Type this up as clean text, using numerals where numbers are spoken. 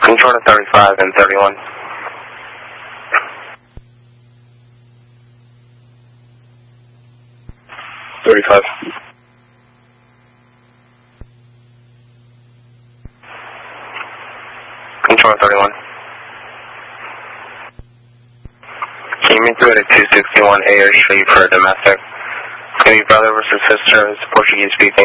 Control to 35 and 31. Control 31. Can you meet through at 261 Ayer Street for domestic? It's going to be brother versus sister, it's Portuguese speaking.